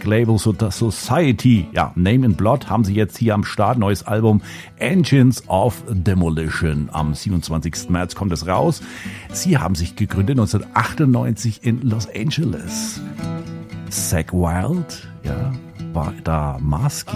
Label Society. Ja, Name in Blood haben sie jetzt hier am Start. Neues Album Engines of Demolition. Am 27. März kommt es raus. Sie haben sich gegründet 1998 in Los Angeles. Zakk Wylde, ja, war da Maßgeblich